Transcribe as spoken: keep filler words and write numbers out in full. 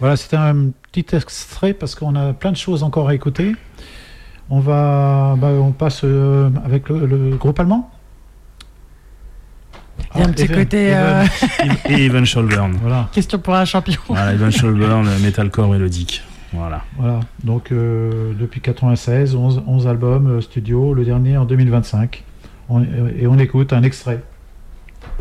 Voilà, c'était un petit extrait parce qu'on a plein de choses encore à écouter. On va, bah, on passe euh, avec le, le groupe allemand. Il y a un Ah, petit Even- côté Even- euh, Et Evan Scholburn. Voilà, question pour un champion. Voilà, Evan Scholburn, metalcore mélodique. Voilà. voilà. Donc euh, depuis quatre-vingt-seize, onze, onze albums euh, studio, le dernier en deux mille vingt-cinq. On- et on écoute un extrait.